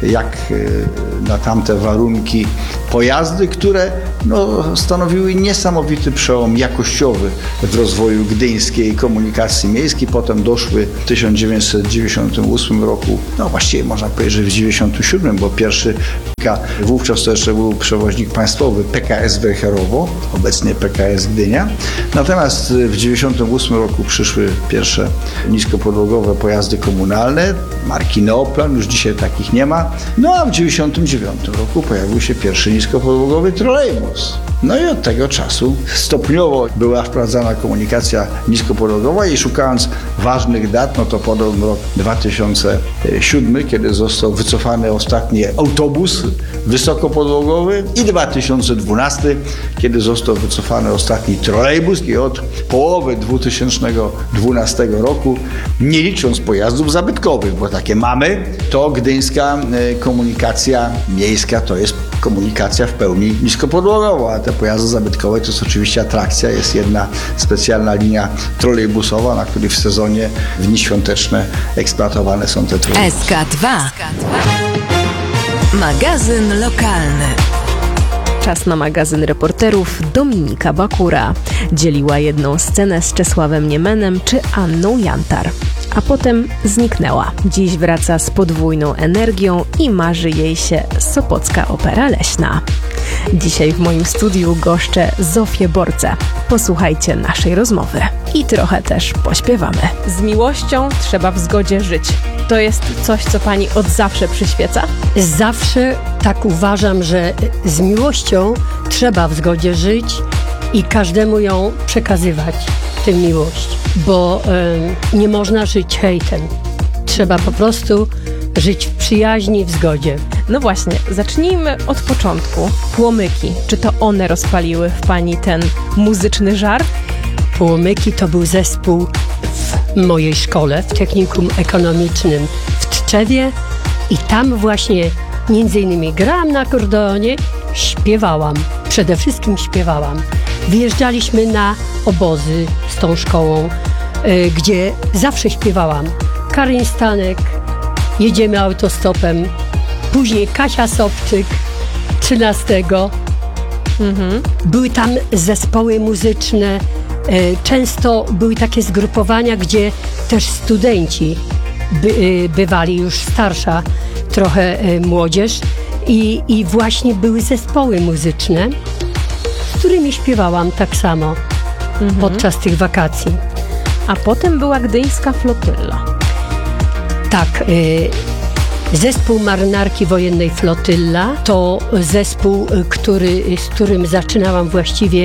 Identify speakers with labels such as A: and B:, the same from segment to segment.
A: jak na tamte warunki pojazdy, które stanowiły niesamowity przełom jakościowy w rozwoju gdyńskiej komunikacji miejskiej. Potem doszły w 1998 roku, właściwie można powiedzieć, że w 1997, bo pierwszy wówczas to jeszcze był przewoźnik państwowy PKS Wejherowo, obecnie PKS Gdynia. Natomiast w 1998 roku przyszły pierwsze niskopodłogowe pojazdy komunalne marki Neoplan, już dzisiaj takich nie ma. A w 1999 roku pojawił się pierwszy niskopodłogowy trolejbus. I od tego czasu stopniowo była wprowadzana komunikacja niskopodłogowa i szukając ważnych dat, to podał rok 2007, kiedy został wycofany ostatni autobus wysokopodłogowy i 2012, kiedy został wycofany ostatni trolejbus i od połowy 2012 roku, nie licząc pojazdów zabytkowych, bo takie mamy, to gdyńska komunikacja miejska to jest komunikacja w pełni niskopodłogowa, a te pojazdy zabytkowe to jest oczywiście atrakcja. Jest jedna specjalna linia trolejbusowa, na której w sezonie, w dni świąteczne eksploatowane są te trolejbusy.
B: SK2. Magazyn lokalny. Czas na magazyn reporterów. Dominika Bakura dzieliła jedną scenę z Czesławem Niemenem czy Anną Jantar, a potem zniknęła. Dziś wraca z podwójną energią i marzy jej się Sopocka Opera Leśna. Dzisiaj w moim studiu goszczę Zofię Borcę. Posłuchajcie naszej rozmowy i trochę też pośpiewamy. Z miłością trzeba w zgodzie żyć. To jest coś, co pani od zawsze przyświeca?
C: Zawsze tak uważam, że z miłością trzeba w zgodzie żyć i każdemu ją przekazywać, tę miłość, bo nie można żyć hejtem. Trzeba po prostu żyć w przyjaźni, w zgodzie.
B: No właśnie, zacznijmy od początku. Płomyki, czy to one rozpaliły w pani ten muzyczny żar?
C: Płomyki to był zespół w mojej szkole, w technikum ekonomicznym w Tczewie i tam właśnie między innymi grałam na akordeonie, śpiewałam, przede wszystkim śpiewałam. Wyjeżdżaliśmy na obozy z tą szkołą, gdzie zawsze śpiewałam. Karin Stanek, jedziemy autostopem, później Kasia Sobczyk, 13. Były tam zespoły muzyczne, często były takie zgrupowania, gdzie też studenci bywali, już starsza trochę młodzież i właśnie były zespoły muzyczne, z którymi śpiewałam tak samo podczas tych wakacji.
B: A potem była gdyńska flotylla.
C: Tak, zespół Marynarki Wojennej Flotylla to zespół, z którym zaczynałam właściwie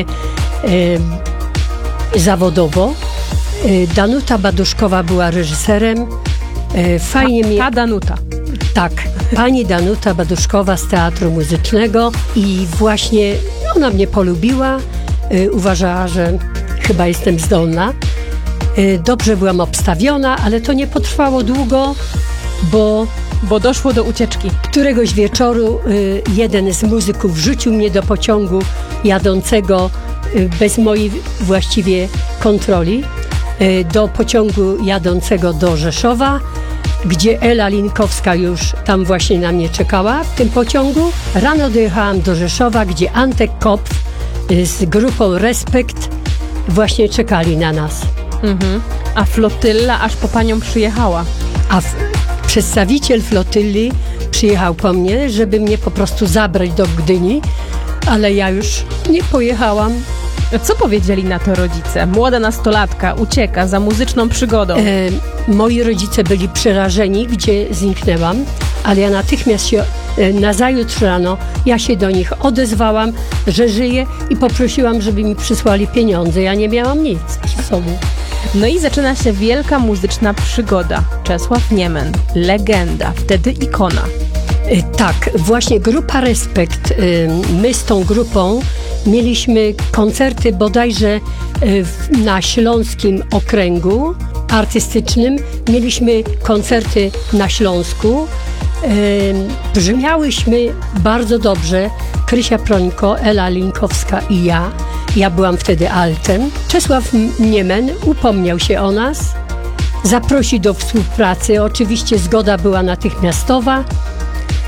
C: zawodowo. Danuta Baduszkowa była reżyserem. Fajnie
B: Danuta.
C: Tak, pani Danuta Baduszkowa z Teatru Muzycznego i właśnie ona mnie polubiła. Uważała, że chyba jestem zdolna. Dobrze byłam obstawiona, ale to nie potrwało długo, bo
B: doszło do ucieczki.
C: Któregoś wieczoru jeden z muzyków wrzucił mnie do pociągu jadącego bez mojej właściwie kontroli, do pociągu jadącego do Rzeszowa, gdzie Ela Linkowska już tam właśnie na mnie czekała w tym pociągu. Rano dojechałam do Rzeszowa, gdzie Antek Kopf z grupą Respekt właśnie czekali na nas.
B: A flotylla aż po panią przyjechała.
C: A przedstawiciel flotylli przyjechał po mnie, żeby mnie po prostu zabrać do Gdyni, ale ja już nie pojechałam.
B: Co powiedzieli na to rodzice? Młoda nastolatka ucieka za muzyczną przygodą.
C: Moi rodzice byli przerażeni, gdzie zniknęłam, ale ja natychmiast nazajutrz rano ja się do nich odezwałam, że żyję i poprosiłam, żeby mi przysłali pieniądze. Ja nie miałam nic w sobie.
B: No i zaczyna się wielka muzyczna przygoda. Czesław Niemen, legenda, wtedy ikona.
C: Tak, właśnie grupa Respekt. My z tą grupą mieliśmy koncerty bodajże na Śląskim Okręgu Artystycznym. Mieliśmy koncerty na Śląsku. Brzmiałyśmy bardzo dobrze. Krysia Prońko, Ela Linkowska i ja. Ja byłam wtedy altem. Czesław Niemen upomniał się o nas, zaprosił do współpracy. Oczywiście zgoda była natychmiastowa.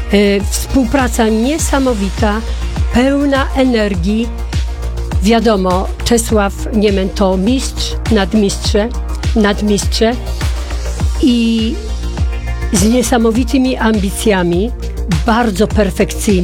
C: Współpraca niesamowita, pełna energii. Wiadomo, Czesław Niemen to mistrz, nadmistrze i z niesamowitymi ambicjami, bardzo perfekcyjny.